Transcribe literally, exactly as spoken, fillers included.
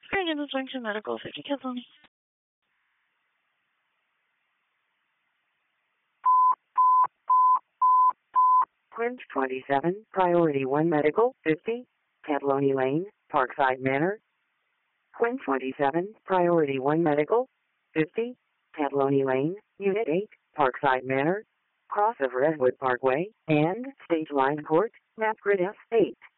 Grand Island Junction Medical, fifty Cataloni. Quince twenty-seven, Priority one Medical, fifty, Cataloni Lane, Parkside Manor. Quinn twenty-seven, Priority one Medical, fifty, Cataloni Lane, Unit eight, Parkside Manor, cross of Redwood Parkway, and State Line Court, map grid F eight.